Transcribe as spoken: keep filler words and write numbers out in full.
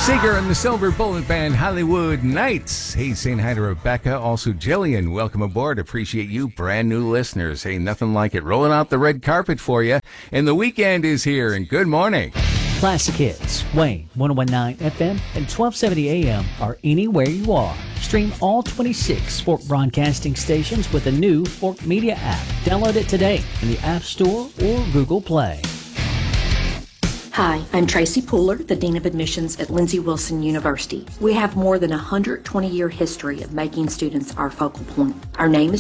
Seeger and the Silver Bullet Band, Hollywood Nights. Hey, saying hi to Rebecca. Also, Jillian, welcome aboard. Appreciate you, brand new listeners. Hey, nothing like it. Rolling out the red carpet for you. And the weekend is here, and good morning. Classic Hits, Wayne, one oh one point nine F M and twelve seventy A M are anywhere you are. Stream all twenty-six Fork Broadcasting stations with the new Fork Media app. Download it today in the App Store or Google Play. Hi, I'm Tracy Pooler, the Dean of Admissions at Lindsey Wilson University. We have more than a one hundred twenty year history of making students our focal point. Our name is